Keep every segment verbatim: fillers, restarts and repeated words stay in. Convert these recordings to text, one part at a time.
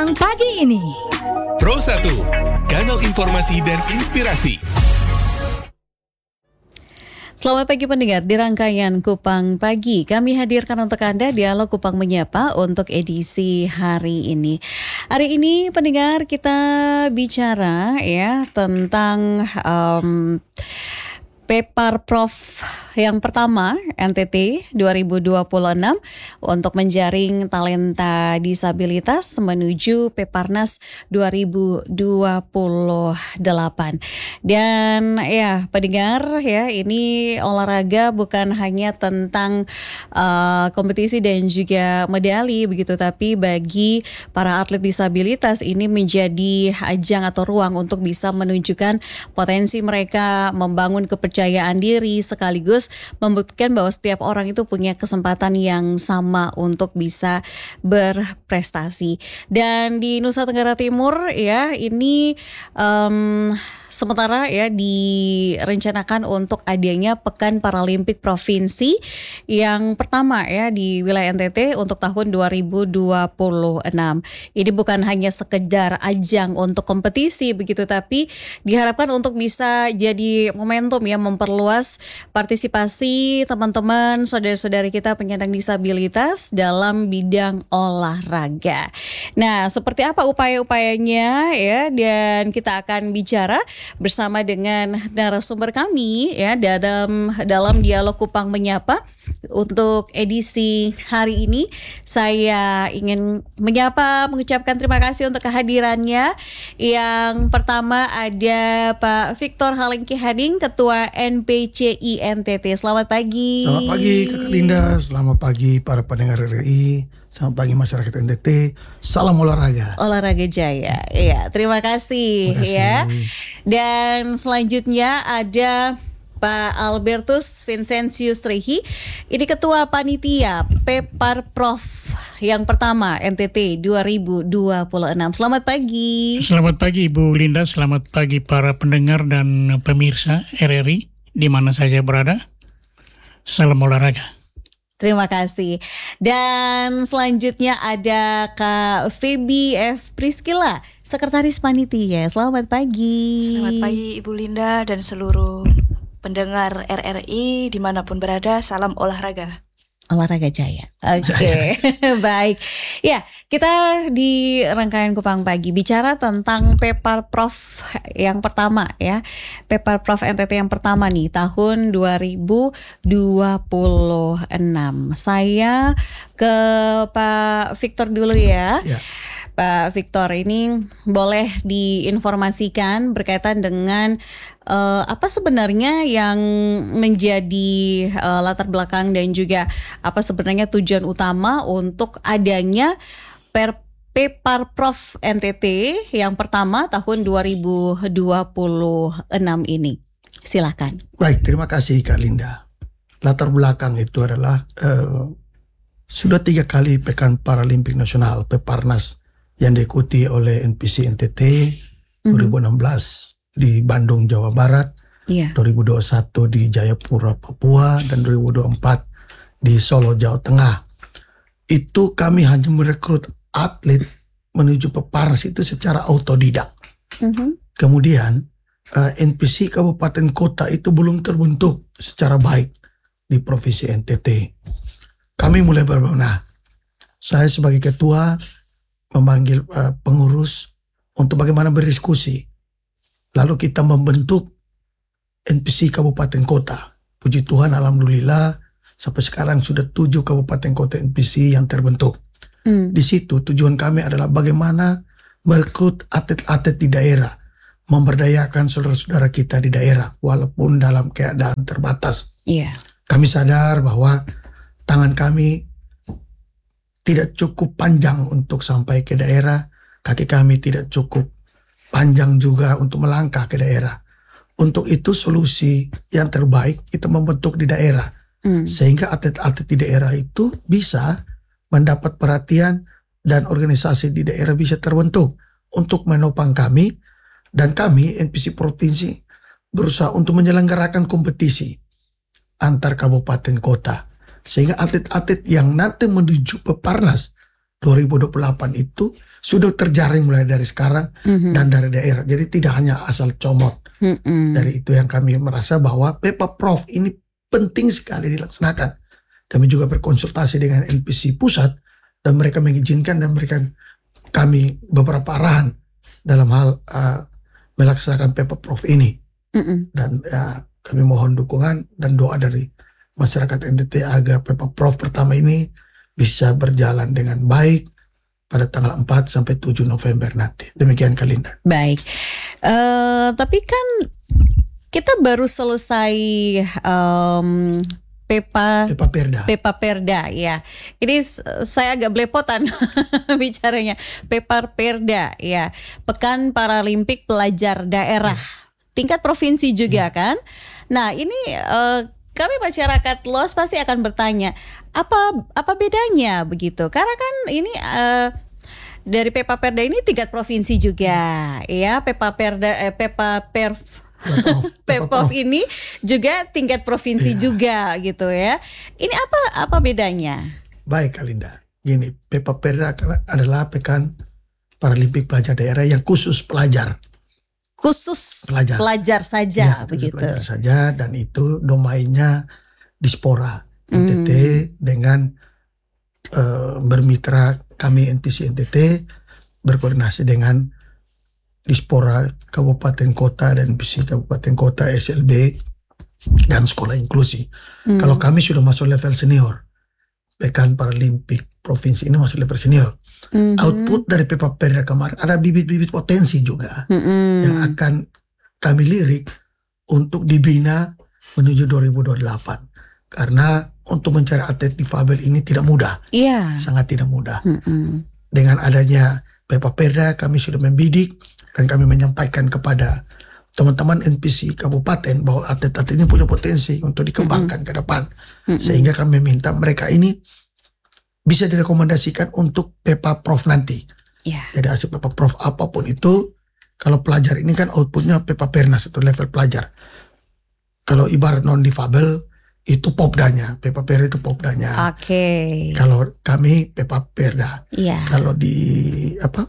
Kupang pagi ini. Pro satu, kanal informasi dan inspirasi. Selamat pagi pendengar, di rangkaian Kupang Pagi kami hadirkan untuk Anda Dialog Kupang Menyapa untuk edisi hari ini. Hari ini pendengar kita bicara ya tentang um, Peparprov yang pertama N T T dua ribu dua puluh enam untuk menjaring talenta disabilitas menuju Peparnas dua ribu dua puluh delapan. Dan ya pendengar ya, ini olahraga bukan hanya tentang uh, kompetisi dan juga medali begitu, tapi bagi para atlet disabilitas ini menjadi ajang atau ruang untuk bisa menunjukkan potensi mereka, membangun kepercayaan kepercayaan diri, sekaligus membuktikan bahwa setiap orang itu punya kesempatan yang sama untuk bisa berprestasi. Dan di Nusa Tenggara Timur ya, ini um, sementara ya direncanakan untuk adanya Pekan Paralimpik Provinsi yang pertama ya di wilayah N T T untuk tahun dua ribu dua puluh enam. Ini bukan hanya sekedar ajang untuk kompetisi begitu, tapi diharapkan untuk bisa jadi momentum ya, memperluas partisipasi teman-teman saudara-saudari kita penyandang disabilitas dalam bidang olahraga. Nah, seperti apa upaya-upayanya ya, dan kita akan bicara bersama dengan narasumber kami ya dalam dalam Dialog Kupang Menyapa untuk edisi hari ini. Saya ingin menyapa, mengucapkan terima kasih untuk kehadirannya. Yang pertama ada Pak Victor Halengki Hading, Ketua N P C I N T T. Selamat pagi. Selamat pagi Kakak Linda, selamat pagi para pendengar R R I, selamat pagi masyarakat N T T. Salam olahraga. Olahraga jaya. Iya, terima kasih, terima kasih. ya. Dan selanjutnya ada Pak Albertus Vincentius Rehi, ini Ketua Panitia Peparprov yang pertama N T T dua ribu dua puluh enam. Selamat pagi. Selamat pagi Ibu Linda, selamat pagi para pendengar dan pemirsa R R I di mana saja berada. Salam olahraga. Terima kasih. Dan selanjutnya ada Kak Feby F. Priscilla, Sekretaris Panitia. Selamat pagi. Selamat pagi Ibu Linda dan seluruh pendengar R R I dimanapun berada. Salam olahraga. Olahraga jaya. Oke, okay. Baik. Ya, kita di rangkaian Kupang Pagi bicara tentang Peparprov yang pertama ya. Peparprov N T T yang pertama nih tahun dua ribu dua puluh enam. Saya ke Pak Victor dulu ya. Ya. Pak Victor, ini boleh diinformasikan berkaitan dengan uh, apa sebenarnya yang menjadi uh, latar belakang dan juga apa sebenarnya tujuan utama untuk adanya per Peparprov N T T yang pertama tahun dua ribu dua puluh enam ini. Silakan. Baik, terima kasih Kak Linda. Latar belakang itu adalah uh, sudah tiga kali Pekan Paralimpik Nasional Peparnas yang diikuti oleh N P C N T T mm-hmm. dua ribu enam belas di Bandung, Jawa Barat, yeah. dua ribu dua puluh satu di Jayapura, Papua, dan dua ribu dua puluh empat di Solo, Jawa Tengah. Itu kami hanya merekrut atlet menuju Peparnas itu secara autodidak. Mm-hmm. Kemudian uh, N P C Kabupaten Kota itu belum terbentuk secara baik di Provinsi N T T. Kami mulai berbenah. Saya sebagai ketua memanggil uh, pengurus untuk bagaimana berdiskusi. Lalu kita membentuk N P C Kabupaten Kota. Puji Tuhan, alhamdulillah sampai sekarang sudah tujuh kabupaten kota N P C yang terbentuk. Mm. Di situ tujuan kami adalah bagaimana merekrut atlet-atlet di daerah, memberdayakan saudara-saudara kita di daerah walaupun dalam keadaan terbatas. Yeah. Kami sadar bahwa tangan kami tidak cukup panjang untuk sampai ke daerah, kaki kami tidak cukup panjang juga untuk melangkah ke daerah. Untuk itu solusi yang terbaik kita membentuk di daerah, mm. sehingga atlet-atlet di daerah itu bisa mendapat perhatian dan organisasi di daerah bisa terbentuk untuk menopang kami, dan kami N P C Provinsi berusaha untuk menyelenggarakan kompetisi antar kabupaten kota. Sehingga atlet-atlet yang nanti menuju Peparnas dua ribu dua puluh delapan itu sudah terjaring mulai dari sekarang mm-hmm. dan dari daerah. Jadi tidak hanya asal comot. Mm-hmm. Dari itu yang kami merasa bahwa Pepaprov ini penting sekali dilaksanakan. Kami juga berkonsultasi dengan N P C pusat dan mereka mengizinkan dan memberikan kami beberapa arahan dalam hal uh, melaksanakan Pepaprov ini. Mm-hmm. Dan uh, kami mohon dukungan dan doa dari masyarakat N T T agar Pepaprov pertama ini bisa berjalan dengan baik pada tanggal empat sampai tujuh November nanti. Demikian Kalinda. Baik. Uh, tapi kan kita baru selesai um, Pepa Pepaperda. Pepaperda ya. Ini saya agak belepotan bicaranya. Pepaperda ya. Pekan Paralimpik Pelajar Daerah. Ya. Tingkat provinsi juga ya. Kan. Nah, ini uh, kami masyarakat luas pasti akan bertanya, apa apa bedanya begitu? Karena kan ini uh, dari Pepaperda ini tingkat provinsi juga, ya. Pepaperda, eh, Pepaper, Pepov ini juga tingkat provinsi ya. Juga, gitu ya. Ini apa apa bedanya? Baik, Kalinda. Gini, Pepaperda adalah Pekan Paralimpik Pelajar Daerah yang khusus pelajar. Khusus pelajar, pelajar saja, ya, begitu. Pelajar saja, dan itu domainnya Dispora N T T hmm. dengan uh, bermitra kami N P C N T T berkoordinasi dengan Dispora Kabupaten Kota dan N P C Kabupaten Kota, S L B dan sekolah inklusi. Hmm. Kalau kami sudah masuk level senior, Pekan Paralimpik Provinsi ini masuk level senior. Mm-hmm. Output dari Pepaperda kemarin ada bibit-bibit potensi juga mm-hmm. yang akan kami lirik untuk dibina menuju dua ribu dua puluh delapan. Karena untuk mencari atlet difabel ini tidak mudah, yeah. sangat tidak mudah. Mm-hmm. Dengan adanya Pepaperda kami sudah membidik dan kami menyampaikan kepada teman-teman N P C kabupaten bahwa atlet-atlet ini punya potensi untuk dikembangkan mm-hmm. ke depan. Mm-hmm. Sehingga kami minta mereka ini bisa direkomendasikan untuk Pepaprov nanti. Yeah. Jadi hasil Pepaprov apapun itu, kalau pelajar ini kan outputnya Pepapernas itu level pelajar. Kalau ibarat non difabel itu Popdanya, Pepaperda itu Popdanya. Oke. Okay. Kalau kami Pepaperda. Yeah. Kalau di apa?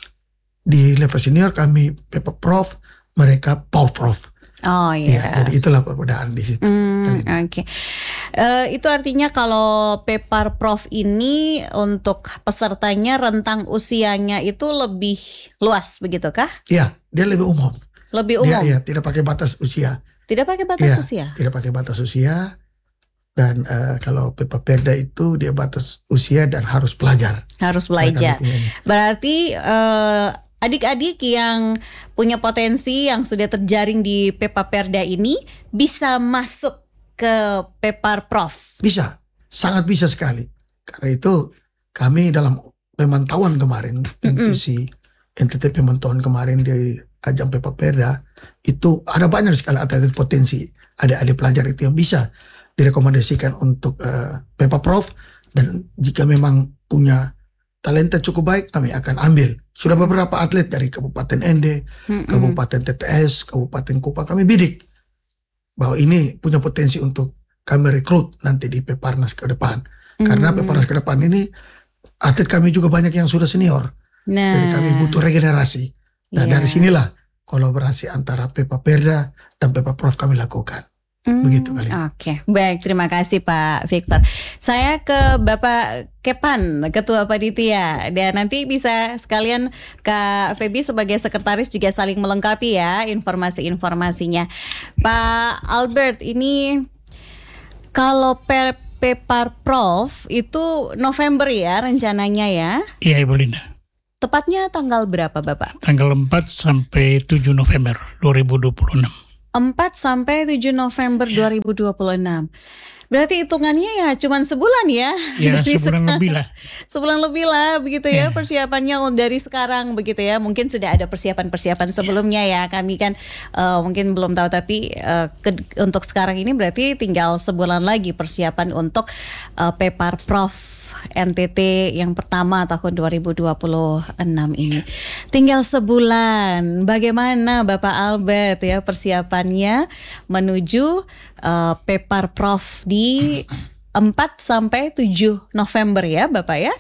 Di level senior kami Pepaprov, mereka Popprov. Oh iya. Ya, jadi itulah perbedaan di situ. Hmm, Oke. Okay. Uh, itu artinya kalau Pepaprov ini untuk pesertanya rentang usianya itu lebih luas, begitukah? Iya, dia lebih umum. Lebih umum. Iya, tidak pakai batas usia. Tidak pakai batas ya, usia. Tidak pakai batas usia. Dan uh, kalau Pepaperda itu dia batas usia dan harus pelajar. Harus belajar. Berarti uh, adik-adik yang punya potensi yang sudah terjaring di Pepaperda ini bisa masuk ke Pepaprov. Bisa, sangat bisa sekali. Karena itu kami dalam pemantauan kemarin, N P C, N T T pemantauan kemarin di ajang Pepaperda, itu ada banyak sekali atlet potensi. Adik-adik pelajar itu yang bisa direkomendasikan untuk uh, Pepaprov, dan jika memang punya talenta cukup baik, kami akan ambil. Sudah beberapa atlet dari Kabupaten Ende, mm-mm. Kabupaten T T S, Kabupaten Kupang, kami bidik bahwa ini punya potensi untuk kami rekrut nanti di Peparnas ke depan. Mm-hmm. Karena Peparnas ke depan ini atlet kami juga banyak yang sudah senior. Nah. Jadi kami butuh regenerasi. Nah yeah. dari sinilah kolaborasi antara Pepaperda dan Pepaprov kami lakukan. Hmm, Begitu kali. Oke, okay. Baik, terima kasih Pak Victor. Saya ke Bapak Kepan, Ketua Panitia, dan nanti bisa sekalian Kak Feby sebagai sekretaris juga saling melengkapi ya informasi-informasinya. Pak Albert, ini kalau Pepaprov itu November ya rencananya ya? Iya Ibu Linda. Tepatnya tanggal berapa Bapak? Tanggal empat sampai tujuh November dua ribu dua puluh enam. empat sampai tujuh November ya. dua ribu dua puluh enam. Berarti hitungannya ya cuman sebulan ya. Ya sebulan sekarang. lebih lah. Sebulan lebih lah begitu ya, ya persiapannya dari sekarang begitu ya. Mungkin sudah ada persiapan-persiapan sebelumnya ya. ya. Kami kan uh, mungkin belum tahu, tapi uh, ke, untuk sekarang ini berarti tinggal sebulan lagi persiapan untuk uh, Pepaprov N T T yang pertama tahun dua ribu dua puluh enam ini. Tinggal sebulan. Bagaimana Bapak Albert ya persiapannya menuju uh, Pepaprov di empat sampai tujuh November ya Bapak ya?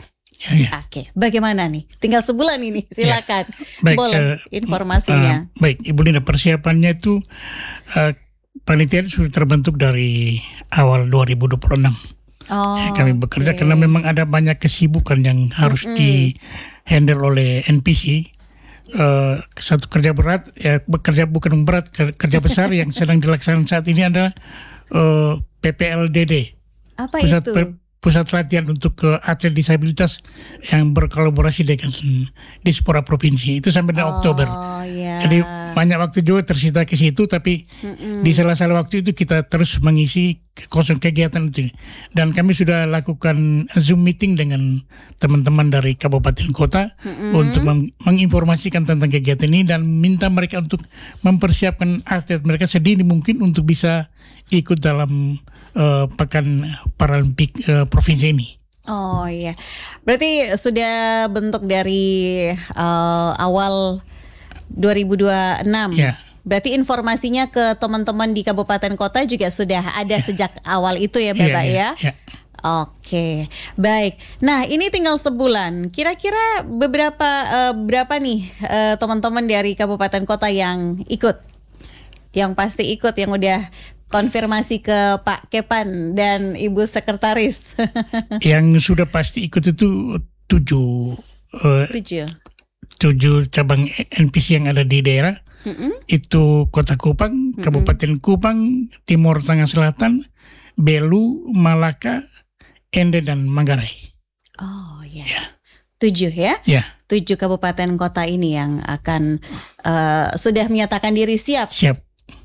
Ya, ya. Oke, bagaimana nih? Tinggal sebulan ini, silakan. Ya. Baik, Boleh uh, informasinya. Uh, baik, Ibu Linda, persiapannya itu uh, panitia sudah terbentuk dari awal dua ribu dua puluh enam. Oh, Ya, kami bekerja okay. karena memang ada banyak kesibukan yang harus Mm-mm. di-handle oleh N P C. Uh, satu kerja berat, ya bekerja bukan berat, kerja besar yang sedang dilaksanakan saat ini adalah uh, P P L D D. Apa Pusat itu? pe- pusat latihan untuk uh, atlet disabilitas yang berkolaborasi dengan Dispora Provinsi. Itu sampai di Oh, Oktober. ya. Jadi banyak waktu juga tersita ke situ, tapi Mm-mm. di sela-sela waktu itu kita terus mengisi kosong kegiatan itu. Dan kami sudah lakukan Zoom meeting dengan teman-teman dari kabupaten kota Mm-mm. untuk mem- menginformasikan tentang kegiatan ini dan minta mereka untuk mempersiapkan atlet mereka sedini mungkin untuk bisa ikut dalam uh, pekan Paralimpik uh, provinsi ini. Oh iya, berarti sudah bentuk dari uh, awal dua ribu dua puluh enam. Ya. Berarti informasinya ke teman-teman di kabupaten kota juga sudah ada sejak awal itu ya, Bapak Iya, ya? iya, iya. Oke, baik. Nah, ini tinggal sebulan. Kira-kira beberapa uh, berapa nih uh, teman-teman dari kabupaten kota yang ikut? Yang pasti ikut, yang udah konfirmasi ke Pak Kepan dan Ibu Sekretaris. Yang sudah pasti ikut itu tujuh uh, Tujuh. tujuh cabang N P C yang ada di daerah. Mm-mm. Itu Kota Kupang, Kabupaten Kupang, Timur Tengah Selatan, Belu, Malaka, Ende dan Manggarai. Oh ya. Ya. Tujuh ya. Ya, Tujuh kabupaten kota ini yang akan uh, sudah menyatakan diri siap. siap.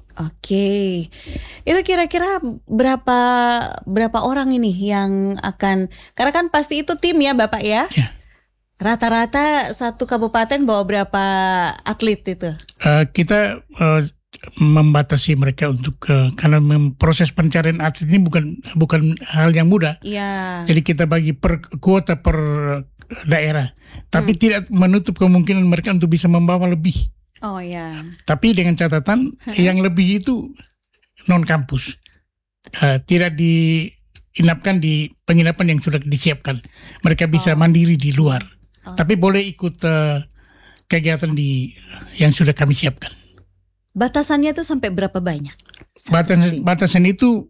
Oke, itu kira-kira berapa berapa orang ini yang akan? Karena kan pasti itu tim ya, Bapak ya. Ya. Rata-rata satu kabupaten bawa berapa atlet itu? Uh, kita uh, membatasi mereka untuk uh, karena mem- proses pencarian atlet ini bukan bukan hal yang mudah. Iya. Jadi kita bagi per kuota per daerah, tapi tidak menutup kemungkinan mereka untuk bisa membawa lebih. Oh ya. Tapi dengan catatan yang lebih itu non kampus, uh, tidak diinapkan di penginapan yang sudah disiapkan. Mereka bisa Oh. mandiri di luar, Oh. tapi boleh ikut uh, kegiatan di yang sudah kami siapkan. Batasannya tuh sampai berapa banyak? Satu Batasan tim. batasan itu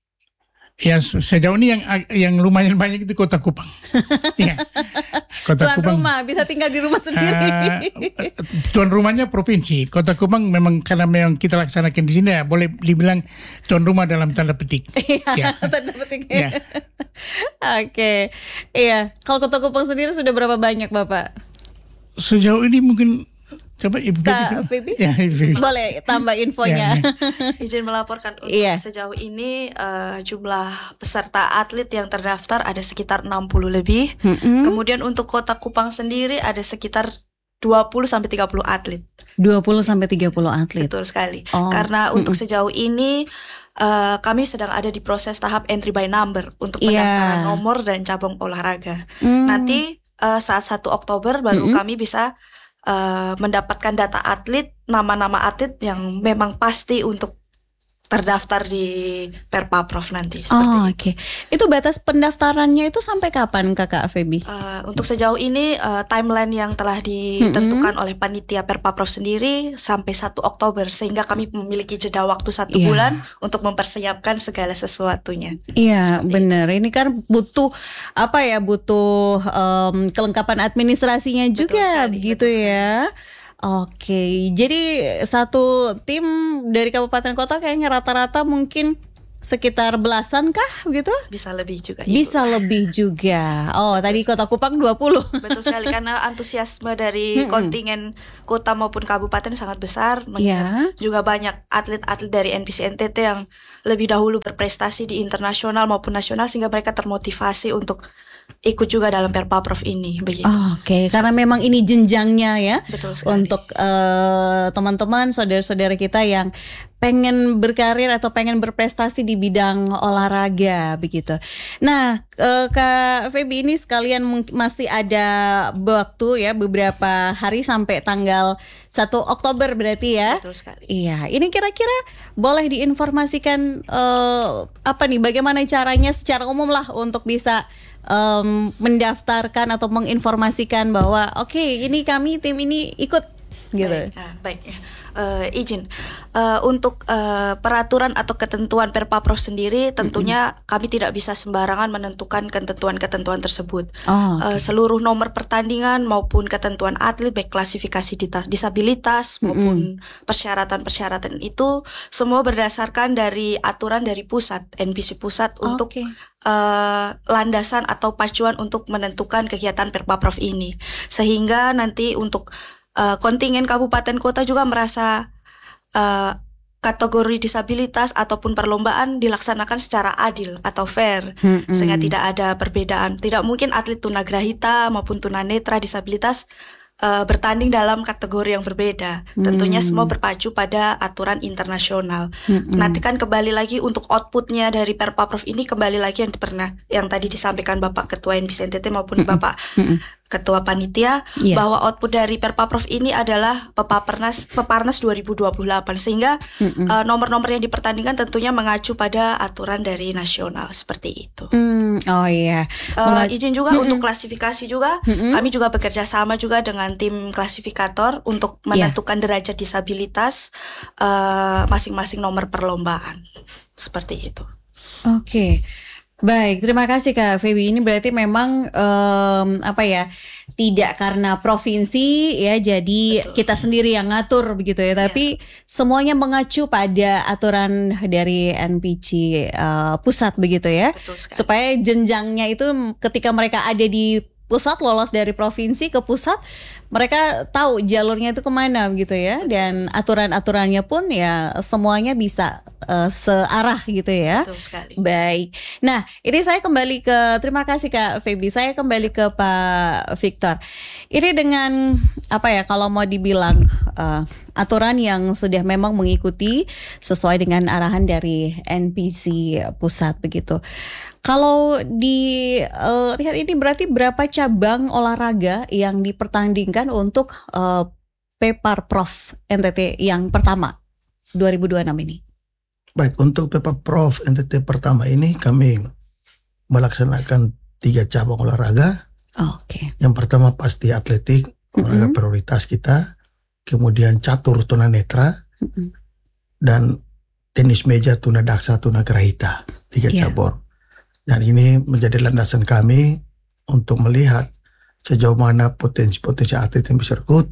ya sejauh ini yang yang lumayan banyak itu Kota Kupang. Ya. Kota Tuan Kupang. rumah bisa tinggal di rumah sendiri. Uh, tuan rumahnya provinsi. Kota Kupang memang karena memang kita laksanakan di sini ya boleh dibilang tuan rumah dalam tanda petik. Iya, Ya. tanda petik. Ya. Oke, iya. Kalau Kota Kupang sendiri sudah berapa banyak, Bapak? Sejauh ini mungkin coba Ibu Kak Febi. Febi? Ya, Ibu. Boleh tambah infonya. Ya, ya. Izin melaporkan untuk Iya. sejauh ini eh, jumlah peserta atlet yang terdaftar ada sekitar enam puluh lebih. Mm-mm. Kemudian untuk Kota Kupang sendiri ada sekitar dua puluh sampai tiga puluh atlet. dua puluh sampai tiga puluh atlet. Betul sekali. Oh, Karena untuk mm-mm. sejauh ini eh, kami sedang ada di proses tahap entry by number untuk Iya. pendaftaran nomor dan cabang olahraga. Mm. Nanti eh, saat satu Oktober baru Mm-mm. kami bisa eh, mendapatkan data atlet, nama-nama atlet yang memang pasti untuk terdaftar di Perpaprov nanti. Seperti Oh, itu. oke. Itu batas pendaftarannya itu sampai kapan, Kakak Febi? Eh, untuk sejauh ini eh, timeline yang telah ditentukan oleh panitia Perpaprov sendiri sampai satu Oktober, sehingga kami memiliki jeda waktu satu Iya. bulan untuk mempersiapkan segala sesuatunya. Iya, Seperti benar. Ini kan butuh apa ya? Butuh em, kelengkapan administrasinya juga, sekali, begitu betul ya. Oke, jadi satu tim dari kabupaten kota kayaknya rata-rata mungkin sekitar belasan kah, begitu? Bisa lebih juga, Ibu. Bisa lebih juga. Oh, tadi Kota Kupang dua puluh. Betul sekali, karena antusiasme dari Mm-mm. kontingen kota maupun kabupaten sangat besar. Iya. Mengingat juga banyak atlet-atlet dari N P C N T T yang lebih dahulu berprestasi di internasional maupun nasional, sehingga mereka termotivasi untuk ikut juga dalam Perpaprov ini, begitu. Oh, Oke, karena memang ini jenjangnya ya. Betul sekali. Untuk eh, teman-teman, saudara-saudara kita yang pengen berkarir atau pengen berprestasi di bidang olahraga begitu. Nah, eh, Kak Febi ini sekalian mung- masih ada waktu ya, beberapa hari sampai tanggal satu Oktober berarti ya. Betul sekali. Iya, ini kira-kira boleh diinformasikan eh, apa nih, bagaimana caranya secara umum lah untuk bisa um, mendaftarkan atau menginformasikan bahwa oke okay, ini kami tim ini ikut gitu. Baik, ah, baik. Uh, izin uh, untuk uh, peraturan atau ketentuan Perpaprov sendiri tentunya mm-hmm. kami tidak bisa sembarangan menentukan ketentuan-ketentuan tersebut. Oh, okay. uh, seluruh nomor pertandingan maupun ketentuan atlet baik klasifikasi dita- disabilitas mm-hmm. maupun persyaratan-persyaratan itu semua berdasarkan dari aturan dari pusat N P C pusat oh, untuk okay. uh, landasan atau pacuan untuk menentukan kegiatan Perpaprov ini, sehingga nanti untuk Uh, kontingen kabupaten kota juga merasa uh, kategori disabilitas ataupun perlombaan dilaksanakan secara adil atau fair, mm-hmm. sehingga tidak ada perbedaan. Tidak mungkin atlet tunagrahita maupun tunanetra disabilitas uh, bertanding dalam kategori yang berbeda. Mm-hmm. Tentunya semua berpacu pada aturan internasional. Mm-hmm. Nanti kan kembali lagi untuk outputnya dari Perpaprov ini kembali lagi yang pernah yang tadi disampaikan Bapak Ketua N P C N T T maupun Bapak mm-hmm. Ketua Panitia yeah. bahwa output dari Perpaprov ini adalah Pepapernas Peparnas dua ribu dua puluh delapan, sehingga uh, nomor-nomor yang dipertandingkan tentunya mengacu pada aturan dari nasional seperti itu. Mm, oh iya. Uh, izin juga mm-mm. untuk klasifikasi juga, mm-mm. kami juga bekerja sama juga dengan tim klasifikator untuk menentukan yeah. derajat disabilitas uh, masing-masing nomor perlombaan seperti itu. Oke. Okay. Baik, terima kasih Kak Feby. Ini berarti memang um, apa ya? Tidak karena provinsi ya, jadi betul. Kita sendiri yang ngatur begitu ya. Tapi ya. Semuanya mengacu pada aturan dari N P C uh, pusat begitu ya. Supaya jenjangnya itu ketika mereka ada di pusat, lolos dari provinsi ke pusat, mereka tahu jalurnya itu kemana gitu ya. Dan aturan-aturannya pun ya semuanya bisa uh, searah gitu ya. Betul sekali. Baik. Nah, ini saya kembali ke, terima kasih Kak Feby. Saya kembali ke Pak Victor. Ini dengan apa ya, kalau mau dibilang uh, aturan yang sudah memang mengikuti sesuai dengan arahan dari N P C pusat begitu. Kalau di uh, lihat ini berarti berapa cabang olahraga yang dipertandingkan untuk uh, Peparprov N T T yang pertama dua ribu dua puluh enam ini? Baik, untuk Peparprov N T T pertama ini kami melaksanakan tiga cabang olahraga. Oh, Oke. Okay. Yang pertama pasti atletik, olahraga mm-hmm. prioritas kita. Kemudian catur tunanetra mm-hmm. dan tenis meja tunadaksa tunagrahita, tiga yeah. cabur. Dan ini menjadi landasan kami untuk melihat sejauh mana potensi-potensi atlet yang bisa rekrut,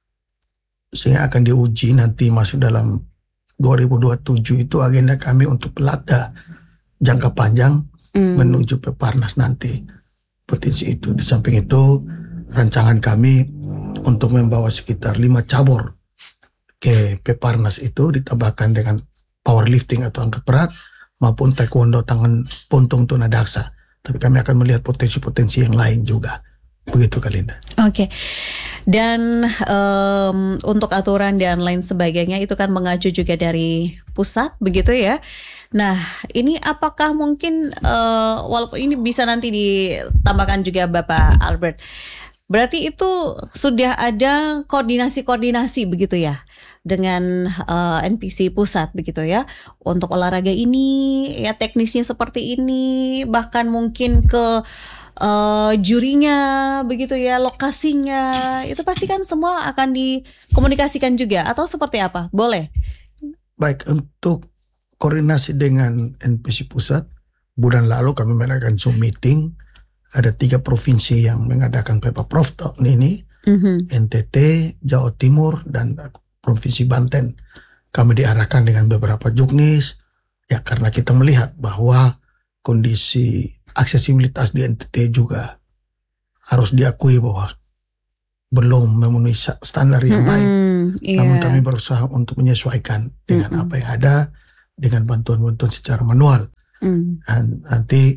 sehingga akan diuji nanti masuk dalam dua ribu dua puluh tujuh itu agenda kami untuk pelata jangka panjang mm. menuju Peparnas nanti. Potensi itu. Di samping itu rancangan kami untuk membawa sekitar lima cabur ke Peparnas itu ditambahkan dengan powerlifting atau angkat berat maupun taekwondo tangan puntung tunadaksa. Tapi kami akan melihat potensi-potensi yang lain juga. Begitu Kalinda. Oke. Okay. Dan um, untuk aturan dan lain sebagainya itu kan mengacu juga dari pusat begitu ya. Nah, ini apakah mungkin uh, walaupun ini bisa nanti ditambahkan juga Bapak Albert. Berarti itu sudah ada koordinasi-koordinasi begitu ya dengan uh, N P C pusat begitu ya, untuk olahraga ini ya teknisnya seperti ini, bahkan mungkin ke uh, jurinya begitu ya, lokasinya itu pasti kan semua akan dikomunikasikan juga atau seperti apa? Boleh? Baik, untuk koordinasi dengan N P C pusat, bulan lalu kami mengadakan Zoom meeting. Ada tiga provinsi yang mengadakan Peparprov tahun ini, mm-hmm. N T T, Jawa Timur, dan Provinsi Banten. Kami diarahkan dengan beberapa juknis, ya karena kita melihat bahwa kondisi aksesibilitas di N T T juga harus diakui bahwa belum memenuhi standar yang baik. Mm, yeah. Namun kami berusaha untuk menyesuaikan dengan mm-hmm. apa yang ada, dengan bantuan-bantuan secara manual. Mm. Dan nanti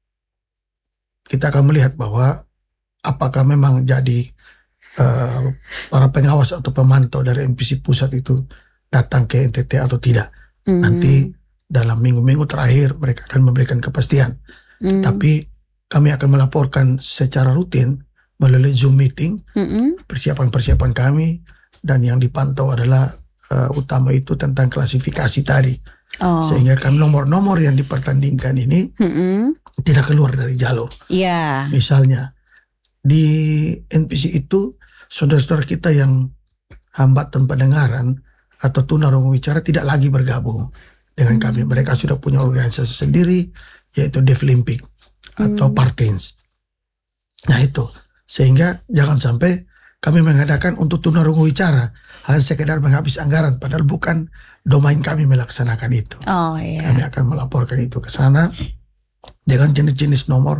kita akan melihat bahwa apakah memang jadi uh, para pengawas atau pemantau dari N P C pusat itu datang ke N T T atau tidak. Mm. Nanti dalam minggu-minggu terakhir mereka akan memberikan kepastian. Mm. Tapi kami akan melaporkan secara rutin melalui Zoom meeting mm-hmm. persiapan-persiapan kami, dan yang dipantau adalah uh, utama itu tentang klasifikasi tadi. Oh. Sehingga kan nomor-nomor yang dipertandingkan ini Mm-mm. tidak keluar dari jalur. Ya. Misalnya di N P C itu saudara-saudara kita yang hambatan pendengaran atau tunarungu wicara tidak lagi bergabung dengan kami. Mereka sudah punya organisasi sendiri, yaitu Deaflympic atau Hmm. Partins. Nah itu, sehingga jangan sampai kami mengadakan untuk tunarungu wicara hanya sekedar menghabis anggaran, padahal bukan domain kami melaksanakan itu. Oh iya. Kami akan melaporkan itu ke sana dengan jenis-jenis nomor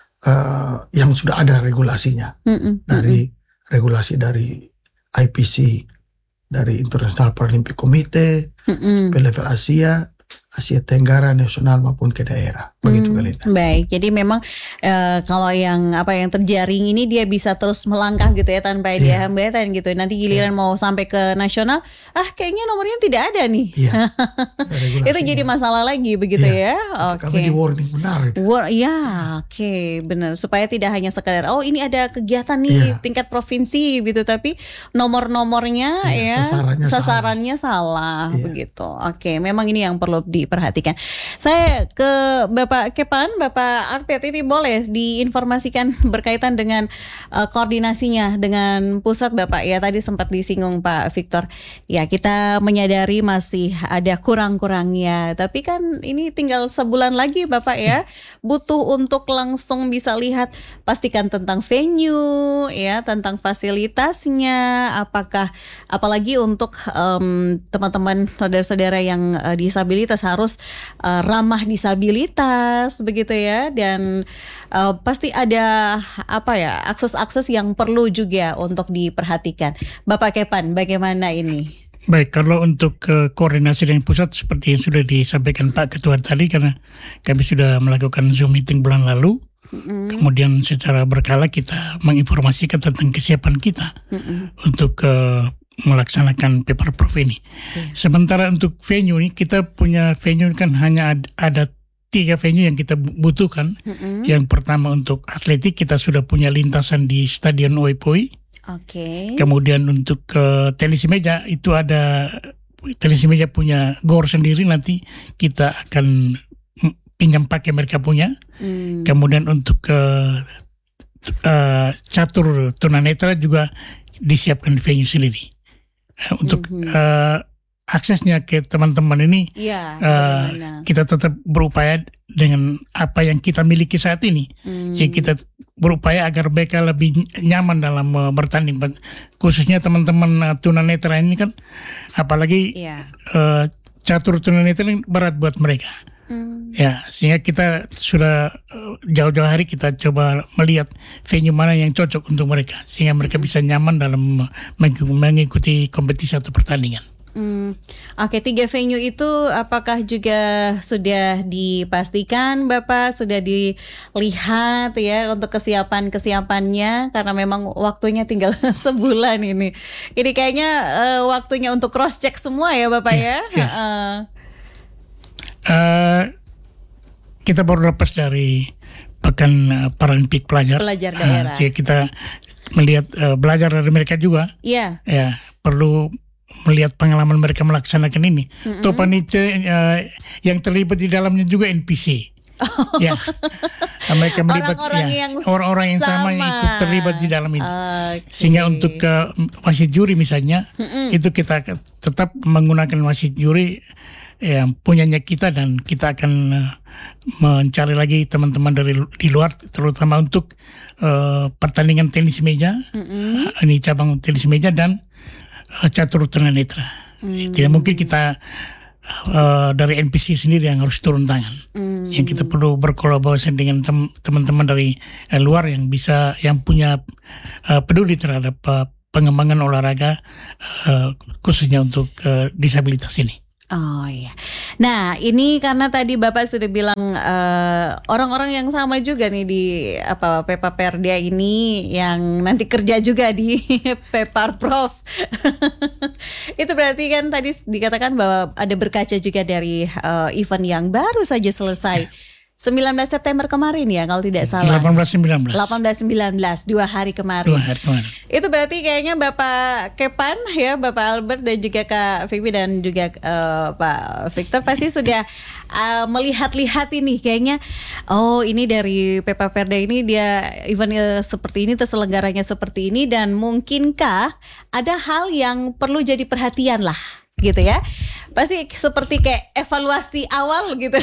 uh, yang sudah ada regulasinya, Mm-mm. dari regulasi dari I P C, dari International Paralympic Committee, Mm-mm. sampai level Asia, Asia Tenggara, nasional maupun ke daerah. Begitu Hmm, Kalinda. baik, jadi memang eh, kalau yang apa yang terjaring ini dia bisa terus melangkah gitu ya tanpa dia Iya. hambatan gitu. Nanti giliran mau sampai ke nasional, ah kayaknya nomornya tidak ada nih. Iya. Ada regulasinya. Itu jadi masalah lagi begitu Iya. ya. Oke. Kami di warning benar itu. Wah, ya, oke, benar. Supaya tidak hanya sekadar, oh ini ada kegiatan nih Iya. tingkat provinsi gitu, tapi nomor-nomornya Iya, ya sasarannya salah. sasarannya salah, Iya. begitu. Oke, memang ini yang perlu diperhatikan. Saya ke Bapak Kepan, Bapak Arpet, ini boleh diinformasikan berkaitan dengan uh, koordinasinya dengan pusat Bapak ya. Tadi sempat disinggung Pak Victor. Ya, kita menyadari masih ada kurang-kurangnya, tapi kan ini tinggal sebulan lagi Bapak ya. Butuh untuk langsung bisa lihat, pastikan tentang venue ya, tentang fasilitasnya, apakah apalagi untuk em, teman-teman saudara-saudara yang eh, disabilitas harus eh, ramah disabilitas begitu ya, dan eh, pasti ada apa ya, akses-akses yang perlu juga untuk diperhatikan. Bapak Kepan, bagaimana ini? Baik, kalau untuk uh, koordinasi dengan pusat seperti yang sudah disampaikan Pak Ketua tadi, karena kami sudah melakukan Zoom meeting bulan lalu, Mm-mm. kemudian secara berkala kita menginformasikan tentang kesiapan kita Mm-mm. untuk uh, melaksanakan Peparprov ini. Iya. Sementara untuk venue ini, kita punya venue kan hanya ad- ada tiga venue yang kita bu- butuhkan. Mm-mm. Yang pertama untuk atletik, kita sudah punya lintasan di Stadion Oepoi. Oke. Kemudian untuk uh, tenis meja itu ada, tenis meja punya gor sendiri, nanti kita akan mm, pinjam pakai mereka punya. Hmm. Kemudian untuk uh, uh, catur tunanetra juga disiapkan venue sendiri. Uh, untuk Mhm. uh, aksesnya ke teman-teman ini Iya, uh, bagaimana? kita tetap berupaya dengan apa yang kita miliki saat ini. Hmm. Jadi kita berupaya agar mereka lebih nyaman dalam uh, bertanding. Khususnya teman-teman uh, tunanetra ini kan, apalagi Iya. uh, catur tunanetra ini berat buat mereka. Hmm. Ya, sehingga kita sudah uh, jauh-jauh hari kita coba melihat venue mana yang cocok untuk mereka, sehingga mereka bisa nyaman dalam uh, meng- mengikuti kompetisi atau pertandingan. Hmm. Oke, tiga venue itu apakah juga sudah dipastikan Bapak, sudah dilihat ya untuk kesiapan-kesiapannya, karena memang waktunya tinggal sebulan ini. Ini kayaknya eh, waktunya untuk cross check semua ya Bapak ya. Ya. Heeh. Uh, kita baru lepas dari Pekan uh, Paralimpik Pelajar. Pelajar Uh, daerah. sehingga kita melihat uh, belajar dari mereka juga. Iya. Ya, perlu melihat pengalaman mereka melaksanakan ini. Mm-mm. Toh panitia uh, yang terlibat di dalamnya juga N P C. Ya, mereka melibat Orang-orang ya, yang orang-orang yang sama, yang ikut sama. terlibat di dalam itu. Oke. Sehingga untuk uh, wasit juri misalnya, Mm-mm. itu kita akan tetap menggunakan wasit juri yang punyanya kita, dan kita akan uh, mencari lagi teman-teman dari lu- di luar, terutama untuk uh, pertandingan tenis meja. Mm-mm. Uh, ini cabang tenis meja dan uh, catur tunanetra. Hmm. Tidak mungkin kita uh, dari N P C sendiri yang harus turun tangan. Hmm. Yang kita perlu berkolaborasi dengan tem- teman-teman dari uh, luar yang bisa, yang punya uh, peduli terhadap uh, pengembangan olahraga uh, khususnya untuk uh, disabilitas ini. Oh iya. Nah ini karena tadi Bapak sudah bilang eh, orang-orang yang sama juga nih di apa Pepaperdia ini yang nanti kerja juga di Peparprov. Itu berarti kan tadi dikatakan bahwa ada berkaca juga dari eh, event yang baru saja selesai. sembilan belas September kemarin ya kalau tidak salah. delapan belas sembilan belas. delapan belas sembilan belas, dua hari kemarin. Dua hari kemarin. Itu berarti kayaknya Bapak Kepan ya, Bapak Albert dan juga Kak Vivi dan juga uh, Pak Victor pasti sudah uh, melihat-lihat ini kayaknya. Oh, ini dari Pepa Perda ini dia event uh, seperti ini, terselenggaranya seperti ini, dan mungkinkah ada hal yang perlu jadi perhatian lah gitu ya. Pasti seperti kayak evaluasi awal gitu.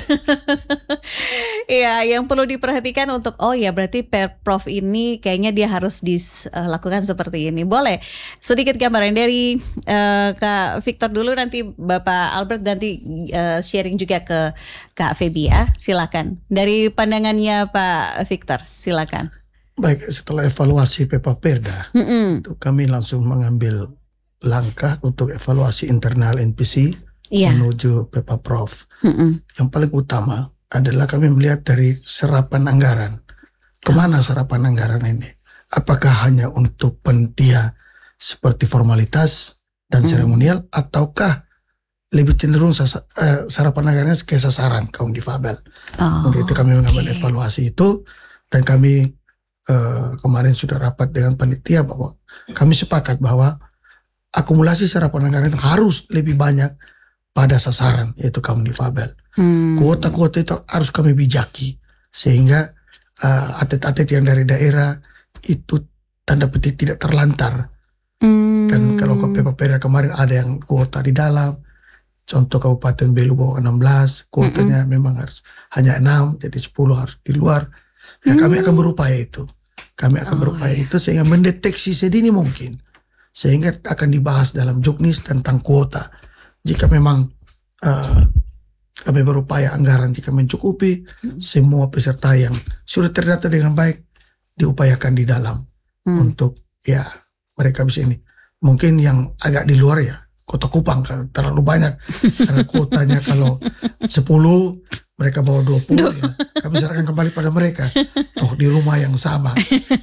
Iya, yang perlu diperhatikan untuk oh ya berarti Perprov ini kayaknya dia harus dilakukan seperti ini. Boleh sedikit gambaran dari uh, Kak Victor dulu, nanti Bapak Albert nanti uh, sharing juga ke Kak Febi ya. Silakan. Dari pandangannya Pak Victor, silakan. Baik, setelah evaluasi Pepa Perda, Mm-mm. itu kami langsung mengambil langkah untuk evaluasi internal N P C Iya. menuju Pepaprov. Mm-mm. Yang paling utama adalah kami melihat dari serapan anggaran. Kemana serapan anggaran ini? Apakah hanya untuk panitia seperti formalitas dan Mm. seremonial, ataukah lebih cenderung sasa, eh, serapan anggarannya ke sasaran kaum difabel? Oh, Untuk itu kami mengambil oke. evaluasi itu, dan kami eh, kemarin sudah rapat dengan panitia bahwa kami sepakat bahwa akumulasi serapan anggaran itu harus lebih banyak pada sasaran, yaitu kaum difabel. Hmm. Kuota-kuota itu harus kami bijaki sehingga uh, atlet-atlet yang dari daerah itu tanda petik tidak terlantar. Hmm. Kan kalau ke Pepa Perda kemarin ada yang kuota di dalam, contoh Kabupaten Belu bawa enam belas, kuotanya mm-hmm. memang harus hanya enam, jadi sepuluh harus di luar. Ya, kami akan berupaya itu. Kami akan Oh, berupaya iya. itu sehingga mendeteksi sedini mungkin. Sehingga akan dibahas dalam juknis tentang kuota. Jika memang uh, kami berupaya anggaran jika mencukupi, semua peserta yang sudah terdata dengan baik diupayakan di dalam Hmm. untuk ya mereka bisa ini. Mungkin yang agak di luar ya Kota Kupang kan terlalu banyak karena kuotanya kalau sepuluh mereka bawa dua puluh ya, kami serahkan kembali pada mereka. Toh di rumah yang sama.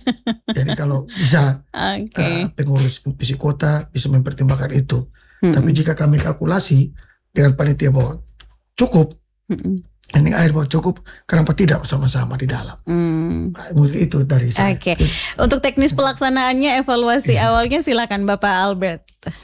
Jadi kalau bisa Oke. uh, pengurus N P C kota bisa mempertimbangkan itu. Mm-mm. Tapi jika kami kalkulasi dengan panitia bahwa cukup, Mm-mm. ini air bahwa cukup, kenapa tidak sama-sama di dalam? Hmm. Nah, mungkin itu dari saya. Oke. Untuk teknis pelaksanaannya, evaluasi awalnya silakan Bapak Albert.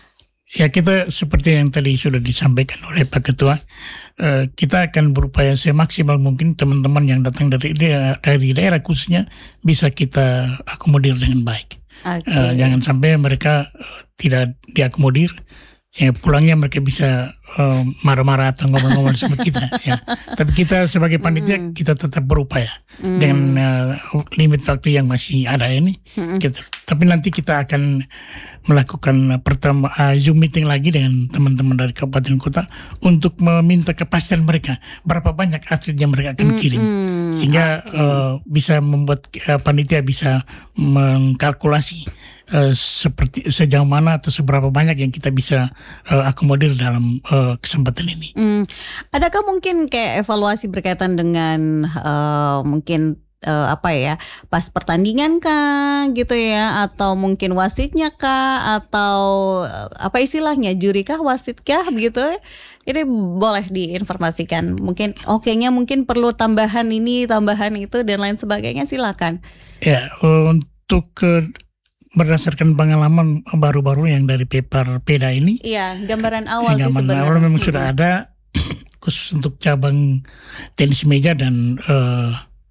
Ya, kita seperti yang tadi sudah disampaikan oleh Pak Ketua, eh, kita akan berupaya semaksimal mungkin teman-teman yang datang dari daerah, dari daerah khususnya bisa kita akomodir dengan baik. Oke. Eh, jangan sampai mereka eh, tidak diakomodir, sehingga pulangnya mereka bisa eh, marah-marah atau ngomong-ngomong sama kita. Ya. Tapi kita sebagai panitia kita tetap berupaya dengan eh, limit waktu yang masih ada ini. Kita, tapi nanti kita akan melakukan pertama uh, Zoom meeting lagi dengan teman-teman dari kabupaten kota untuk meminta kepastian mereka berapa banyak atlet yang mereka akan kirim, Mm-mm. sehingga Oke. uh, bisa membuat uh, panitia bisa mengkalkulasi uh, seperti sejauh mana atau seberapa banyak yang kita bisa uh, akomodir dalam uh, kesempatan ini. Hmm. Adakah mungkin kayak evaluasi berkaitan dengan eh, mungkin eh, apa ya, pas pertandingan kah gitu ya, atau mungkin wasitnya kah, atau eh, apa istilahnya, juri kah, wasit kah begitu? Ini boleh diinformasikan. Mungkin oke-nya mungkin perlu tambahan ini, tambahan itu dan lain sebagainya, silakan. Ya, untuk uh, berdasarkan pengalaman baru-baru yang dari paper Peda ini, Iya, gambaran awal sih Gambaran sebenarnya. awal memang sudah ada khusus untuk cabang tenis meja dan uh,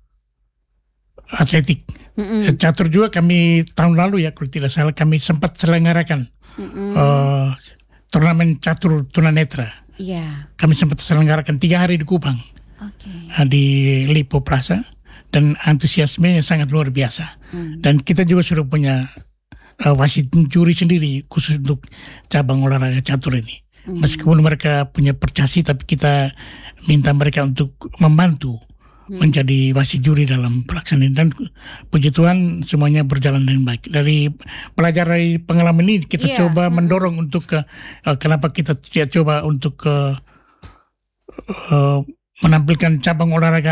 atletik. Mm-mm. Eh, Catur juga kami tahun lalu ya kalau tidak salah kami sempat selenggarakan Mm-mm. uh, turnamen catur tunanetra. Iya, Kami sempat selenggarakan tiga hari di Kupang, oke. uh, di Lipo Plaza, dan antusiasmenya sangat luar biasa. Hmm. Dan kita juga sudah punya uh, wasit juri sendiri khusus untuk cabang olahraga catur ini. Meskipun mereka punya percasi, tapi kita minta mereka untuk membantu menjadi wasit juri dalam pelaksanaan. Dan puji Tuhan semuanya berjalan dengan baik. Dari pelajaran dari pengalaman ini kita Iya. coba mendorong untuk ke, uh, kenapa kita tidak coba untuk uh, uh, menampilkan cabang olahraga